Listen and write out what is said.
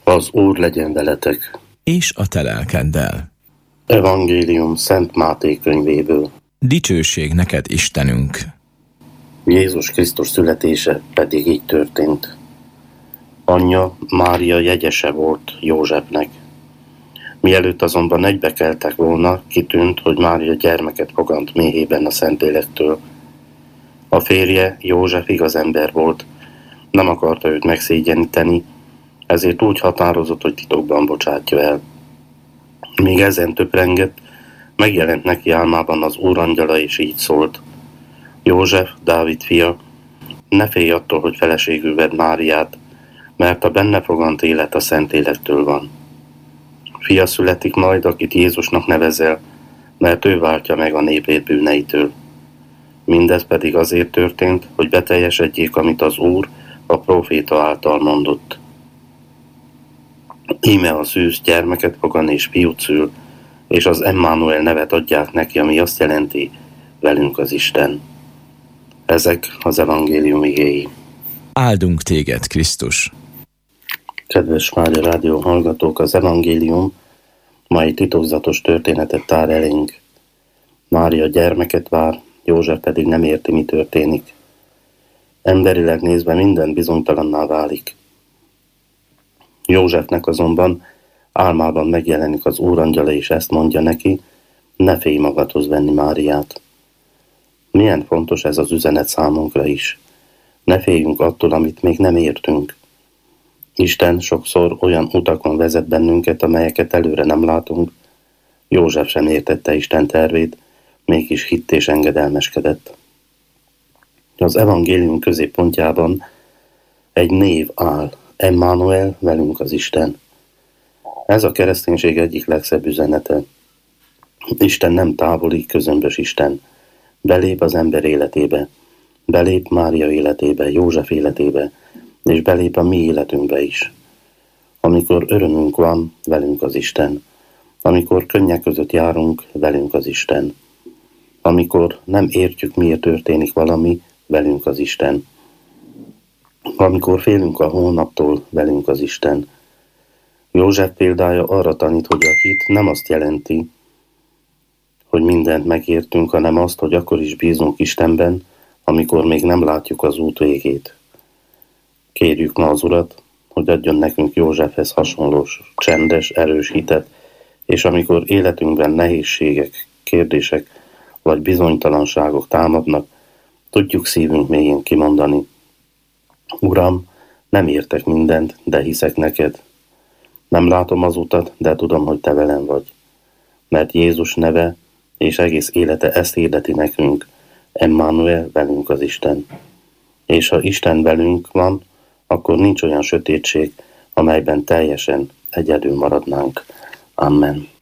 Az Úr legyen veletek. És a te lelkeddel. Evangélium Szent Máté könyvéből. Dicsőség neked, Istenünk! Jézus Krisztus születése pedig így történt. Anyja Mária jegyese volt Józsefnek. Mielőtt azonban egybekeltek volna, kitűnt, hogy Mária gyermeket fogant méhében a Szentlélektől. A férje, József igaz ember volt, nem akarta őt megszégyeníteni, ezért úgy határozott, hogy titokban bocsátja el. Míg ezen töprengett, megjelent neki álmában az Úr angyala, és így szólt: József, Dávid fia, ne félj attól, hogy feleségül vedd Máriát, mert a benne fogant élet a Szentlélektől van. Fia születik majd, akit Jézusnak nevezel, mert ő váltja meg a népét bűneitől. Mindez pedig azért történt, hogy beteljesedjék, amit az Úr a próféta által mondott. Íme a szűz gyermeket fogan és fiút szül, és az Emmanuel nevet adják neki, ami azt jelenti, velünk az Isten. Ezek az evangélium igéi. Áldunk téged, Krisztus! Kedves Mária Rádió hallgatók, az evangélium mai titokzatos történetet tár elénk. Mária gyermeket vár, József pedig nem érti, mi történik. Emberileg nézve minden bizonytalanná válik. Józsefnek azonban álmában megjelenik az Úr angyala, és ezt mondja neki: ne félj magadhoz venni Máriát. Milyen fontos ez az üzenet számunkra is. Ne féljünk attól, amit még nem értünk. Isten sokszor olyan utakon vezet bennünket, amelyeket előre nem látunk. József sem értette Isten tervét, mégis hitt és engedelmeskedett. Az evangélium középpontjában egy név áll: Emmanuel, velünk az Isten. Ez a kereszténység egyik legszebb üzenete. Isten nem távoli, közömbös Isten. Belép az ember életébe, belép Mária életébe, József életébe, és belép a mi életünkbe is. Amikor örömünk van, velünk az Isten. Amikor könnyek között járunk, velünk az Isten. Amikor nem értjük, miért történik valami, velünk az Isten. Amikor félünk a holnaptól, velünk az Isten. József példája arra tanít, hogy a hit nem azt jelenti, hogy mindent megértünk, hanem azt, hogy akkor is bízunk Istenben, amikor még nem látjuk az út végét. Kérjük ma az Urat, hogy adjon nekünk Józsefhez hasonló csendes, erős hitet, és amikor életünkben nehézségek, kérdések vagy bizonytalanságok támadnak, tudjuk szívünk mélyén kimondani: Uram, nem értek mindent, de hiszek neked. Nem látom az utat, de tudom, hogy te velem vagy. Mert Jézus neve és egész élete ezt hirdeti nekünk: Emmanuel, velünk az Isten. És ha Isten velünk van, akkor nincs olyan sötétség, amelyben teljesen egyedül maradnánk. Amen.